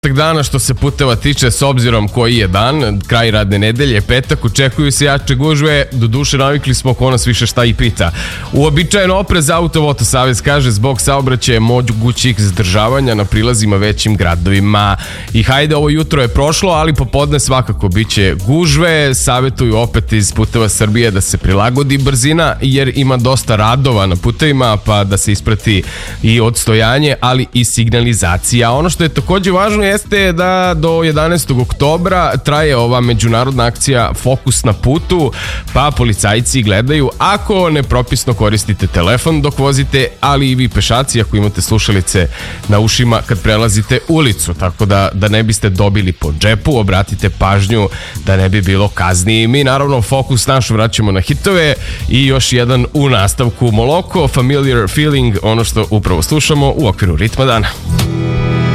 Dana što se puteva tiče, s obzirom koji je dan, kraj radne nedelje, petak, očekuju se jače gužve, do duše navikli smo ko nas više šta i pita. Uobičajen oprez Automoto Savez kaže zbog saobraćaja mogućih zadržavanja na prilazima većim gradovima. I hajde, ovo jutro je prošlo, ali popodne svakako biće gužve. Savetuju opet iz Puteva Srbije da se prilagodi brzina, jer ima dosta radova na putevima, pa da se isprati i odstojanje, ali i signalizacija. Ono što je takođe važno jeste da do 11. oktobra traje ova međunarodna akcija Fokus na putu, pa policajci gledaju ako nepropisno koristite telefon dok vozite, ali i vi pešaci ako imate slušalice na ušima kad prelazite ulicu, tako da ne biste dobili po džepu, obratite pažnju da ne bi bilo kazni. Mi naravno fokus naš vraćamo na hitove i još jedan u nastavku. Moloko, Familiar Feeling, ono što upravo slušamo u okviru Ritma dana.